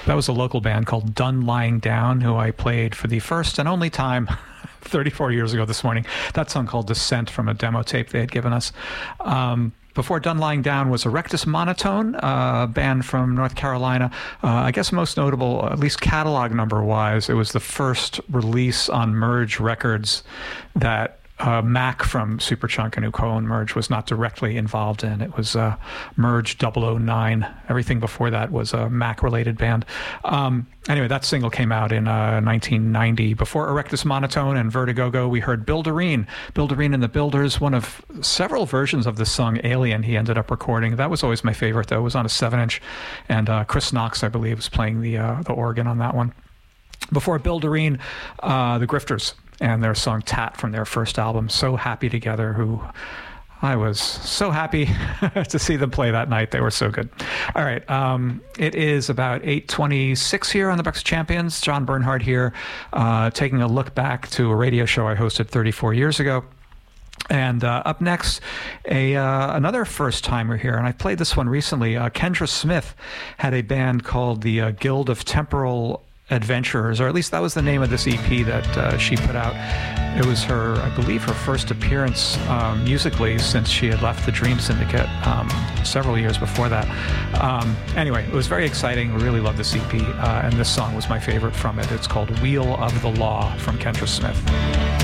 That was a local band called Done Lying Down, who I played for the first and only time 34 years ago this morning. That song called Descent from a demo tape they had given us. Before Done Lying Down was Erectus Monotone, a band from North Carolina. I guess most notable, at least catalog number-wise, it was the first release on Merge Records that Mac from Superchunk and who co-owned Merge was not directly involved in. It was Merge 009. Everything before that was a Mac-related band. Anyway, that single came out in 1990. Before Erectus Monotone and Vertigogo, we heard Builderine. Builderine and the Builders, one of several versions of the song Alien he ended up recording. That was always my favorite, though. It was on a 7-inch, and Chris Knox, I believe, was playing the organ on that one. Before Builderine, the Grifters and their song Tat from their first album, So Happy Together, who I was so happy to see them play that night. They were so good. All right. It is about 8:26 here on the Breakfast Champions. John Bernhardt here, taking a look back to a radio show I hosted 34 years ago. And up next, another first-timer here, and I played this one recently. Kendra Smith had a band called the Guild of Temporal Adventurers, or at least that was the name of this EP that she put out. It was her, I believe, her first appearance musically since she had left the Dream Syndicate several years before that. Anyway, it was very exciting. I really loved this EP, and this song was my favorite from it. It's called Wheel of the Law from Kendra Smith.